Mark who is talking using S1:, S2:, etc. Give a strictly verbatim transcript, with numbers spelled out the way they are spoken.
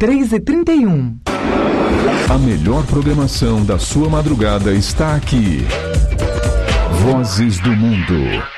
S1: três e trinta e um.
S2: A melhor programação da sua madrugada está aqui. Vozes do Mundo.